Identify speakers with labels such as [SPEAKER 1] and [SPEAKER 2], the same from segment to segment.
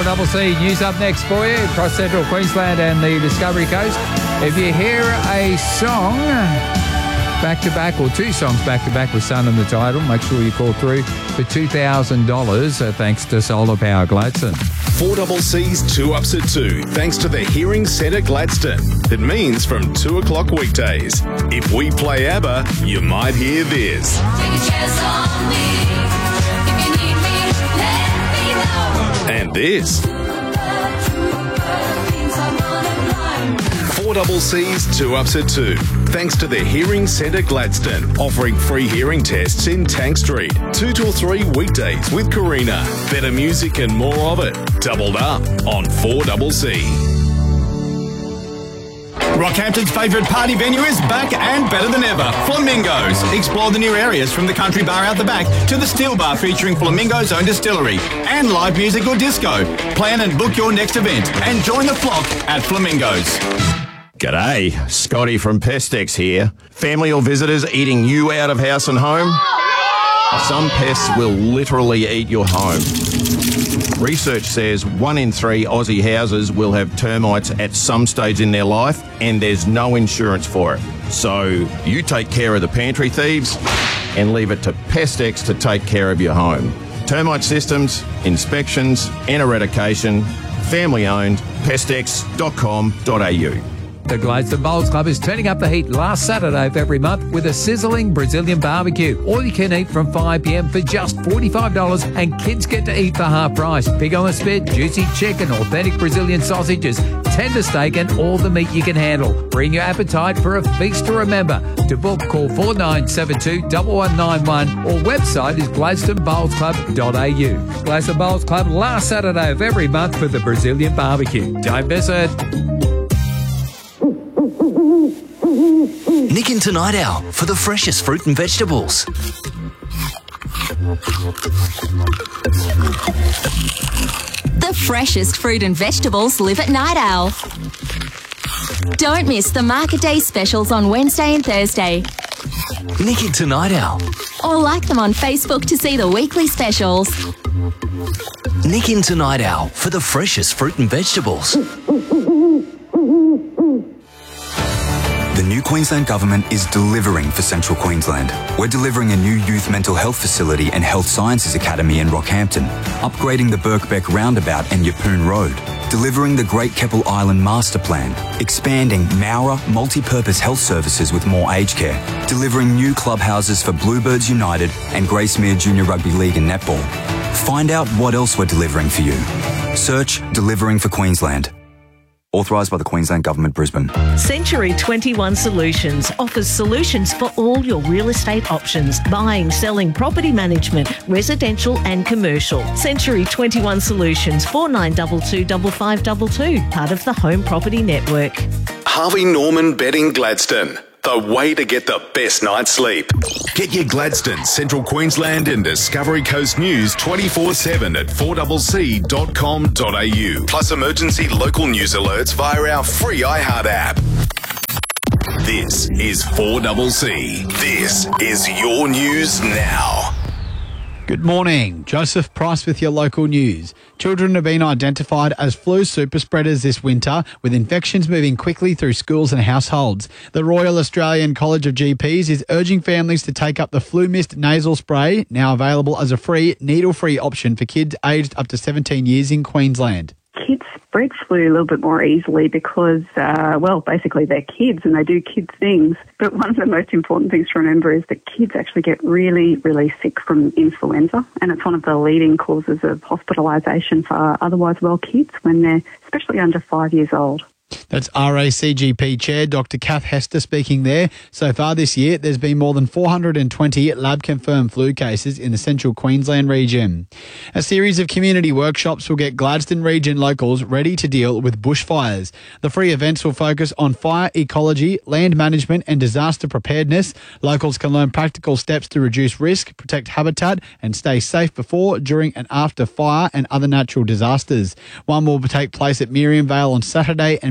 [SPEAKER 1] 4CC news up next for you across central Queensland and the Discovery Coast. If you hear a song back-to-back or two songs back-to-back with Sun in the title, make sure you call through for $2,000 thanks to Solar Power Gladstone.
[SPEAKER 2] 4CC's 2 Ups at 2, thanks to the Hearing Centre Gladstone. It means from 2 o'clock weekdays. If we play ABBA, you might hear this.
[SPEAKER 3] Take a chance on me. If you need me, let me know.
[SPEAKER 2] And this. 4CC's 2 Ups at 2, thanks to the Hearing Centre Gladstone, offering free hearing tests in Tank Street. 2 till 3 weekdays with Karina. Better music and more of it. Doubled up on 4CC.
[SPEAKER 4] Rockhampton's favourite party venue is back and better than ever. Flamingos. Explore the new areas from the country bar out the back to the steel bar featuring Flamingo's own distillery and live music or disco. Plan and book your next event and join the flock at Flamingos.
[SPEAKER 5] G'day, Scotty from Pestex here. Family or visitors eating you out of house and home? Some pests will literally eat your home. Research says 1 in 3 Aussie houses will have termites at some stage in their life, and there's no insurance for it. So you take care of the pantry thieves and leave it to Pestex to take care of your home. Termite systems, inspections and eradication, family owned, pestex.com.au.
[SPEAKER 1] The Gladstone Bowls Club is turning up the heat last Saturday of every month with a sizzling Brazilian barbecue. All you can eat from 5 p.m. for just $45, and kids get to eat for half price. Pig on the spit, juicy chicken, authentic Brazilian sausages, tender steak and all the meat you can handle. Bring your appetite for a feast to remember. To book, call 4972-1191 or website is gladstonebowlsclub.au. Gladstone Bowls Club last Saturday of every month for the Brazilian barbecue. Don't miss it.
[SPEAKER 6] Nick into Night Owl for the freshest fruit and vegetables.
[SPEAKER 7] The freshest fruit and vegetables live at Night Owl. Don't miss the Market Day specials on Wednesday and Thursday.
[SPEAKER 6] Nick into Night Owl.
[SPEAKER 7] Or like them on Facebook to see the weekly specials.
[SPEAKER 6] Nick into Night Owl for the freshest fruit and vegetables.
[SPEAKER 8] The new Queensland Government is delivering for Central Queensland. We're delivering a new youth mental health facility and health sciences academy in Rockhampton, upgrading the Birkbeck roundabout and Yeppoon Road, delivering the Great Keppel Island Master Plan, expanding Mowra multi-purpose health services with more aged care, delivering new clubhouses for Bluebirds United and Gracemere Junior Rugby League and Netball. Find out what else we're delivering for you. Search Delivering for Queensland. Authorised by the Queensland Government, Brisbane.
[SPEAKER 9] Century 21 Solutions offers solutions for all your real estate options. Buying, selling, property management, residential and commercial. Century 21 Solutions, 4922 5522, part of the Home Property Network.
[SPEAKER 2] Harvey Norman Bedding Gladstone. The way to get the best night's sleep. Get your Gladstone, Central Queensland and Discovery Coast news 24/7 at 4CC.com.au. Plus emergency local news alerts via our free iHeart app. This is 4CC. This is your news now.
[SPEAKER 10] Good morning. Joseph Price with your local news. Children have been identified as flu super spreaders this winter, with infections moving quickly through schools and households. The Royal Australian College of GPs is urging families to take up the Flu Mist nasal spray, now available as a free, needle-free option for kids aged up to 17 years in Queensland.
[SPEAKER 11] Kids spread flu a little bit more easily because, basically they're kids and they do kids things. But one of the most important things to remember is that kids actually get really, really sick from influenza, and it's one of the leading causes of hospitalisation for otherwise well kids when they're especially under 5 years old.
[SPEAKER 10] That's RACGP Chair Dr. Kath Hester speaking there. So far this year, there's been more than 420 lab-confirmed flu cases in the central Queensland region. A series of community workshops will get Gladstone region locals ready to deal with bushfires. The free events will focus on fire ecology, land management and disaster preparedness. Locals can learn practical steps to reduce risk, protect habitat and stay safe before, during and after fire and other natural disasters. One will take place at Miriam Vale on Saturday and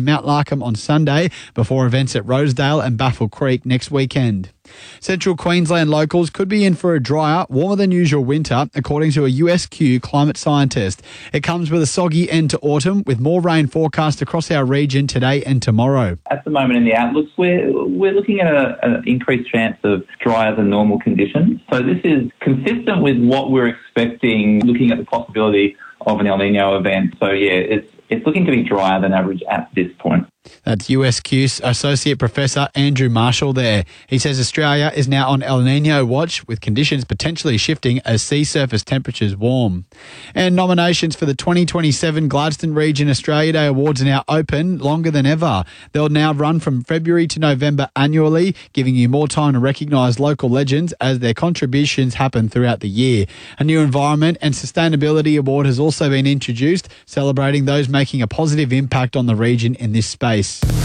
[SPEAKER 10] Mount Larkham on Sunday before events at Rosedale and Baffle Creek next weekend. Central Queensland locals could be in for a drier, warmer than usual winter, according to a USQ climate scientist. It comes with a soggy end to autumn, with more rain forecast across our region today and tomorrow.
[SPEAKER 12] At the moment in the outlooks, we're looking at an increased chance of drier than normal conditions. So this is consistent with what we're expecting, looking at the possibility of an El Nino event. So yeah, it's looking to be drier than average at this point.
[SPEAKER 10] That's USQ's Associate Professor Andrew Marshall there. He says Australia is now on El Nino watch, with conditions potentially shifting as sea surface temperatures warm. And nominations for the 2027 Gladstone Region Australia Day Awards are now open longer than ever. They'll now run from February to November annually, giving you more time to recognise local legends as their contributions happen throughout the year. A new Environment and Sustainability Award has also been introduced, celebrating those making a positive impact on the region in this space.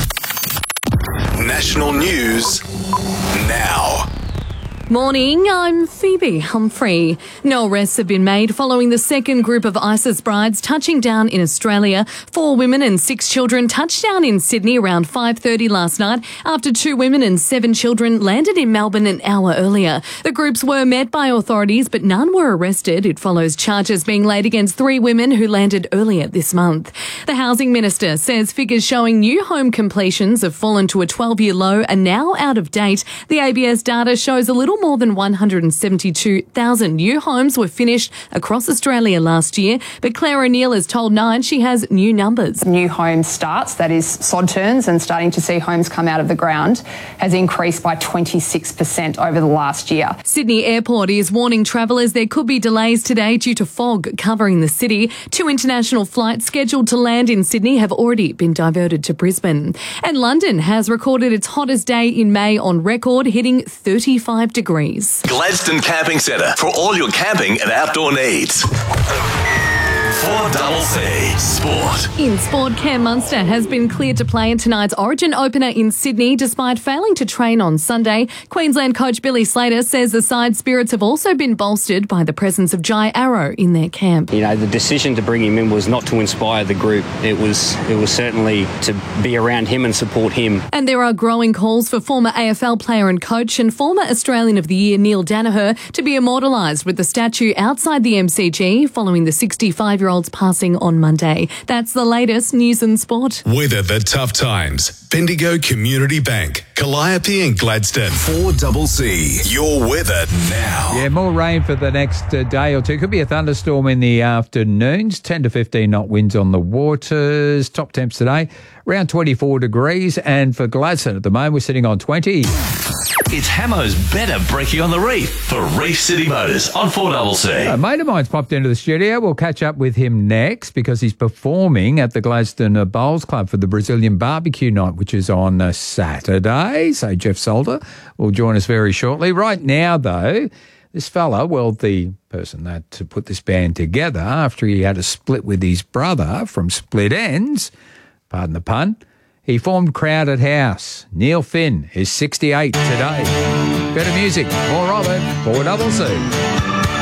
[SPEAKER 2] National news now.
[SPEAKER 13] Morning, I'm Phoebe Humphrey. No arrests have been made following the second group of ISIS brides touching down in Australia. 4 women and 6 children touched down in Sydney around 5:30 last night after 2 women and 7 children landed in Melbourne an hour earlier. The groups were met by authorities, but none were arrested. It follows charges being laid against 3 women who landed earlier this month. The Housing Minister says figures showing new home completions have fallen to a 12-year low and now out of date. The ABS data shows a little more than 172,000 new homes were finished across Australia last year, but Claire O'Neill has told Nine she has new numbers.
[SPEAKER 14] New home starts, that is sod turns and starting to see homes come out of the ground, has increased by 26% over the last year.
[SPEAKER 13] Sydney Airport is warning travellers there could be delays today due to fog covering the city. 2 international flights scheduled to land in Sydney have already been diverted to Brisbane. And London has recorded its hottest day in May on record, hitting 35 degrees.
[SPEAKER 2] Gladstone Camping Centre for all your camping and outdoor needs. 4CC Sport.
[SPEAKER 13] In sport, Cam Munster has been cleared to play in tonight's Origin opener in Sydney despite failing to train on Sunday. Queensland coach Billy Slater says the side's spirits have also been bolstered by the presence of Jai Arrow in their camp.
[SPEAKER 15] You know, the decision to bring him in was not to inspire the group. It was certainly to be around him and support him.
[SPEAKER 13] And there are growing calls for former AFL player and coach and former Australian of the Year Neil Danaher to be immortalised with the statue outside the MCG following the 65-year-old's passing on Monday. That's the latest news and sport.
[SPEAKER 2] Weather the tough times. Bendigo Community Bank, Calliope and Gladstone. 4CC. Your weather now.
[SPEAKER 1] Yeah, more rain for the next day or two. Could be a thunderstorm in the afternoons. 10 to 15 knot winds on the waters. Top temps today, around 24 degrees. And for Gladstone at the moment, we're sitting on 20.
[SPEAKER 2] It's Hamo's Better Brekkie on the Reef for Reef City Motors on 4CC.
[SPEAKER 1] A mate of mine's popped into the studio. We'll catch up with him next because he's performing at the Gladstone Bowls Club for the Brazilian Barbecue Night, which is on Saturday. So Jeff Solder will join us very shortly. Right now, though, this fella, well, the person that put this band together after he had a split with his brother from split ends, pardon the pun, he formed Crowded House. Neil Finn is 68 today. Better music, more of it, 4CC.